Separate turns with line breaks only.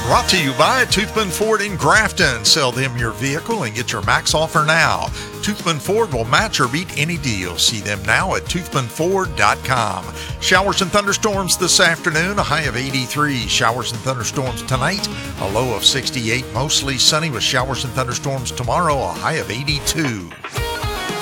Brought to you by Toothman Ford in Grafton. Sell them your vehicle and get your max offer now. Toothman Ford will match or beat any deal. See them now at toothmanford.com. Showers and thunderstorms this afternoon, a high of 83. Showers and thunderstorms tonight, a low of 68. Mostly sunny with showers and thunderstorms tomorrow, a high of 82.